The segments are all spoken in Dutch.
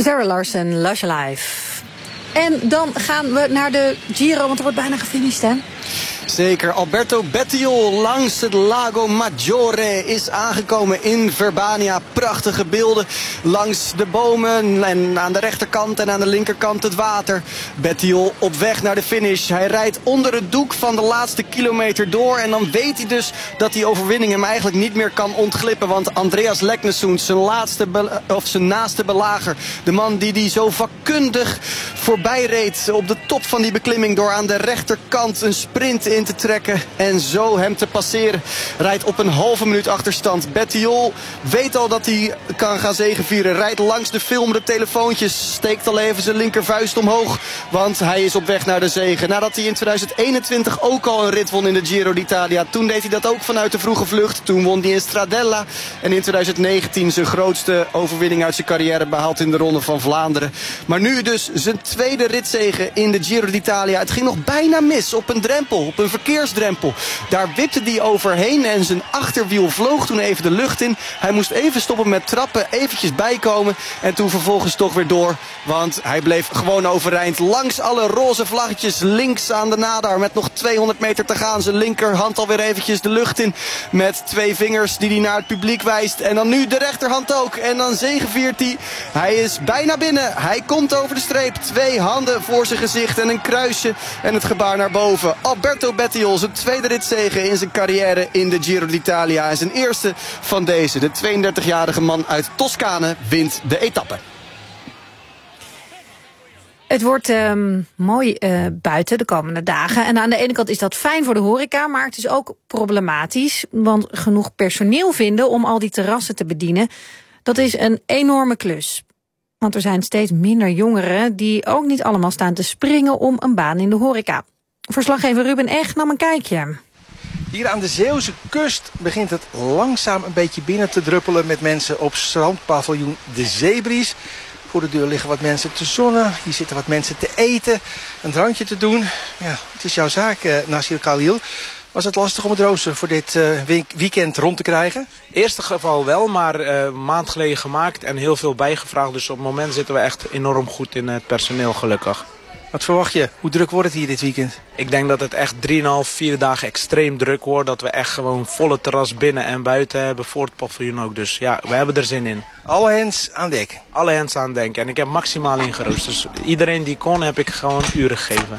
Zara Larsson, Lush Alive. En dan gaan we naar de Giro, want er wordt bijna gefinished, hè? Zeker, Alberto Bettiol langs het Lago Maggiore is aangekomen in Verbania. Prachtige beelden langs de bomen en aan de rechterkant en aan de linkerkant het water. Bettiol op weg naar de finish. Hij rijdt onder het doek van de laatste kilometer door. En dan weet hij dus dat die overwinning hem eigenlijk niet meer kan ontglippen. Want Andreas Leknesund, zijn naaste belager, de man die zo vakkundig voorbij reed op de top van die beklimming door aan de rechterkant een sprint in te trekken en zo hem te passeren, rijdt op een halve minuut achterstand. Bettiol weet al dat hij kan gaan zegevieren, rijdt langs de film, de telefoontjes, steekt al even zijn linkervuist omhoog, want hij is op weg naar de zege. Nadat hij in 2021 ook al een rit won in de Giro d'Italia, toen deed hij dat ook vanuit de vroege vlucht. Toen won hij in Stradella en in 2019 zijn grootste overwinning uit zijn carrière behaald in de Ronde van Vlaanderen. Maar nu dus zijn tweede ritzege in de Giro d'Italia. Het ging nog bijna mis op een drempel, op een verkeersdrempel. Daar wipte hij overheen en zijn achterwiel vloog toen even de lucht in. Hij moest even stoppen met trappen, eventjes bijkomen en toen vervolgens toch weer door. Want hij bleef gewoon overeind langs alle roze vlaggetjes links aan de Nadar met nog 200 meter te gaan. Zijn linkerhand alweer eventjes de lucht in met twee vingers die hij naar het publiek wijst. En dan nu de rechterhand ook. En dan zegeviert hij. Hij is bijna binnen. Hij komt over de streep. Twee handen voor zijn gezicht en een kruisje en het gebaar naar boven. Alberto Bettiol, zijn tweede ritzege in zijn carrière in de Giro d'Italia. En zijn eerste van deze. De 32-jarige man uit Toscane wint de etappe. Het wordt mooi buiten de komende dagen. En aan de ene kant is dat fijn voor de horeca, maar het is ook problematisch. Want genoeg personeel vinden om al die terrassen te bedienen, dat is een enorme klus. Want er zijn steeds minder jongeren die ook niet allemaal staan te springen om een baan in de horeca. Verslaggever Ruben Eg nam een kijkje. Hier aan de Zeeuwse kust begint het langzaam een beetje binnen te druppelen met mensen op strandpaviljoen De Zeebries. Voor de deur liggen wat mensen te zonnen. Hier zitten wat mensen te eten, een drankje te doen. Ja, het is jouw zaak, Nasir Khalil. Was het lastig om het rooster voor dit weekend rond te krijgen? Eerste geval wel, maar een maand geleden gemaakt en heel veel bijgevraagd. Dus op het moment zitten we echt enorm goed in het personeel, gelukkig. Wat verwacht je? Hoe druk wordt het hier dit weekend? Ik denk dat het echt 3,5, 4 dagen extreem druk wordt. Dat we echt gewoon volle terras binnen en buiten hebben, voor het paviljoen ook. Dus ja, we hebben er zin in. Alle hands aan dek? Alle hands aan dek. En ik heb maximaal ingeroost. Dus iedereen die kon, heb ik gewoon uren gegeven.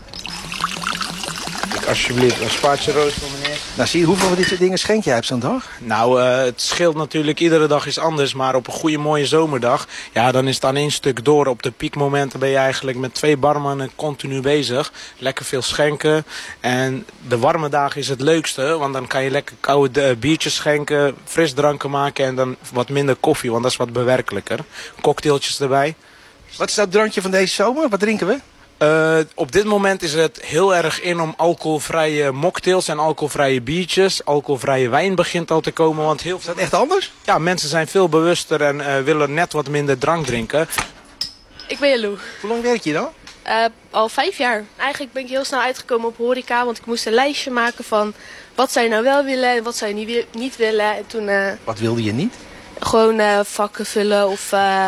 Alsjeblieft, een spaatje rooster, meneer. Nou, zie je, hoeveel van dit soort dingen schenk jij op zo'n dag? Nou, het scheelt natuurlijk, iedere dag is anders. Maar op een goede, mooie zomerdag, ja, dan is het aan één stuk door. Op de piekmomenten ben je eigenlijk met 2 barmannen continu bezig. Lekker veel schenken. En de warme dagen is het leukste, want dan kan je lekker koude biertjes schenken, frisdranken maken en dan wat minder koffie, want dat is wat bewerkelijker. Cocktailtjes erbij. Wat is dat drankje van deze zomer? Wat drinken we? Op dit moment is het heel erg in om alcoholvrije mocktails en alcoholvrije biertjes. Alcoholvrije wijn begint al te komen. Want heel veel... Is dat echt anders? Ja, mensen zijn veel bewuster en willen net wat minder drank drinken. Ik ben Jelou. Hoe lang werk je dan? Al 5 jaar. Eigenlijk ben ik heel snel uitgekomen op horeca, want ik moest een lijstje maken van wat zou je nou wel willen en wat zou je niet willen. En toen, Wat wilde je niet? Gewoon vakken vullen of